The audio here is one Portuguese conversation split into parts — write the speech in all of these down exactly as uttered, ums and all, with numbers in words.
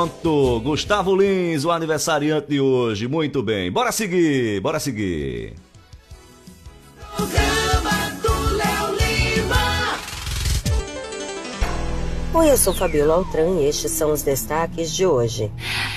Pronto, Gustavo Lins, o aniversariante de hoje. Muito bem, bora seguir, bora seguir. Programa do Léo Lima. Oi, eu sou Fabiola Altran e estes são os destaques de hoje.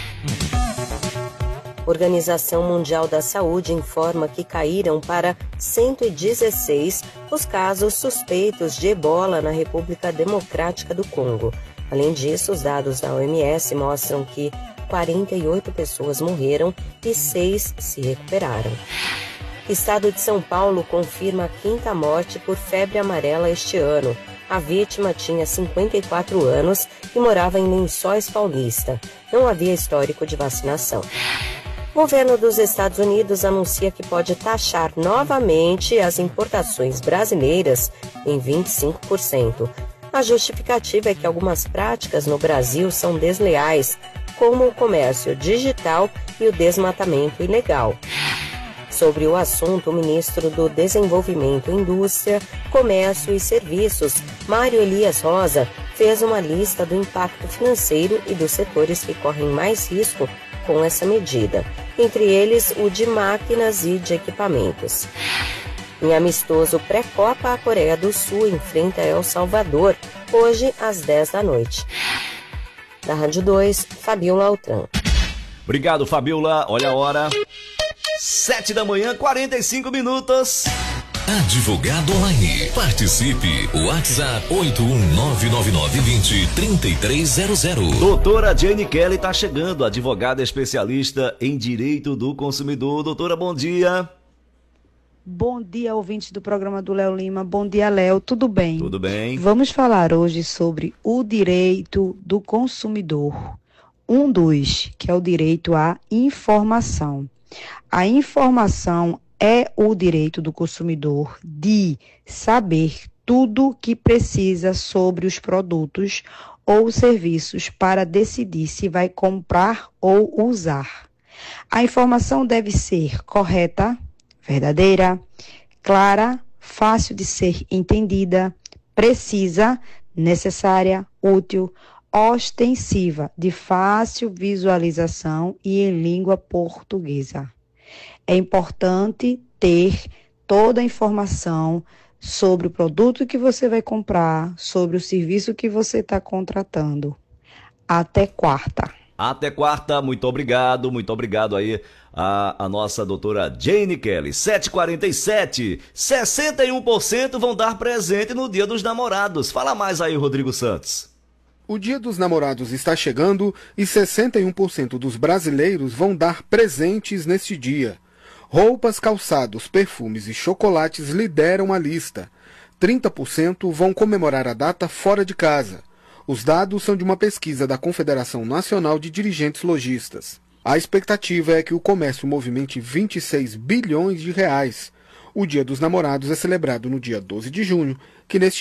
Organização Mundial da Saúde informa que caíram para cento e dezesseis os casos suspeitos de ebola na República Democrática do Congo. Além disso, os dados da O M S mostram que quarenta e oito pessoas morreram e seis se recuperaram. Estado de São Paulo confirma a quinta morte por febre amarela este ano. A vítima tinha cinquenta e quatro anos e morava em Lençóis Paulista. Não havia histórico de vacinação. O governo dos Estados Unidos anuncia que pode taxar novamente as importações brasileiras em vinte e cinco por cento. A justificativa é que algumas práticas no Brasil são desleais, como o comércio digital e o desmatamento ilegal. Sobre o assunto, o ministro do Desenvolvimento, Indústria, Comércio e Serviços, Mário Elias Rosa, fez uma lista do impacto financeiro e dos setores que correm mais risco com essa medida, entre eles o de máquinas e de equipamentos. Em amistoso pré-Copa, a Coreia do Sul enfrenta El Salvador, hoje às dez da noite. Da Rádio dois, Fabiola Altran. Obrigado, Fabiola. Olha a hora. Sete da manhã, quarenta e cinco minutos. Advogado Online. Participe. WhatsApp oito um nove nove nove dois zero três três zero zero. Doutora Jane Kelly está chegando, advogada especialista em direito do consumidor. Doutora, bom dia. Bom dia, ouvintes do programa do Léo Lima. Bom dia, Léo. Tudo bem? Tudo bem. Vamos falar hoje sobre o direito do consumidor. Um dos, que é o direito à informação. A informação é o direito do consumidor de saber tudo que precisa sobre os produtos ou serviços para decidir se vai comprar ou usar. A informação deve ser correta, verdadeira, clara, fácil de ser entendida, precisa, necessária, útil, ostensiva, de fácil visualização e em língua portuguesa. É importante ter toda a informação sobre o produto que você vai comprar, sobre o serviço que você está contratando. Até quarta. Até quarta, muito obrigado, muito obrigado aí a, a nossa doutora Jane Kelly. sete e quarenta e sete, sessenta e um por cento vão dar presente no Dia dos Namorados. Fala mais aí, Rodrigo Santos. O Dia dos Namorados está chegando e sessenta e um por cento dos brasileiros vão dar presentes neste dia. Roupas, calçados, perfumes e chocolates lideram a lista. trinta por cento vão comemorar a data fora de casa. Os dados são de uma pesquisa da Confederação Nacional de Dirigentes Lojistas. A expectativa é que o comércio movimente vinte e seis bilhões de reais. O Dia dos Namorados é celebrado no dia doze de junho, que neste